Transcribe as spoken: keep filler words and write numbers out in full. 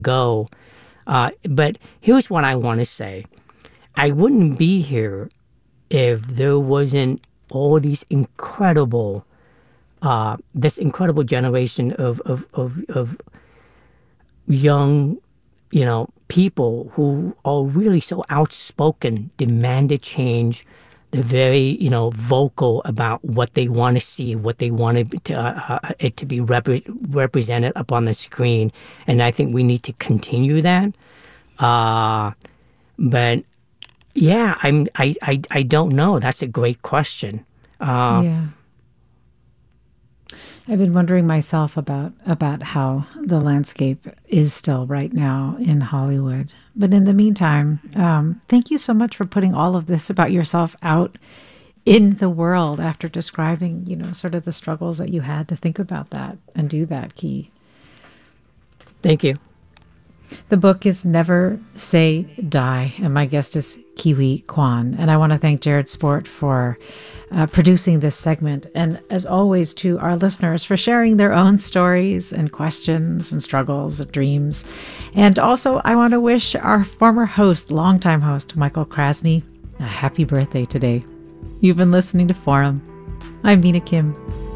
go. Uh, but here's what I want to say. I wouldn't be here if there wasn't all these incredible, uh, this incredible generation of, of, of, of young, you know, people who are really so outspoken, demanded change. They're very, you know, vocal about what they want to see, what they want it to, uh, uh, it to be repre- represented up on the screen. And I think we need to continue that. Uh, but yeah, I'm, I, I, I don't know. That's a great question. Uh, Yeah. I've been wondering myself about about how the landscape is still right now in Hollywood. But in the meantime, um, thank you so much for putting all of this about yourself out in the world after describing, you know, sort of the struggles that you had to think about that and do that, Ke. Thank you. The book is Never Say Die, and my guest is Ke Quan. And I want to thank Jared Sport for uh, producing this segment. And as always, to our listeners for sharing their own stories and questions and struggles and dreams. And also, I want to wish our former host, longtime host, Michael Krasny, a happy birthday today. You've been listening to Forum. I'm Mina Kim.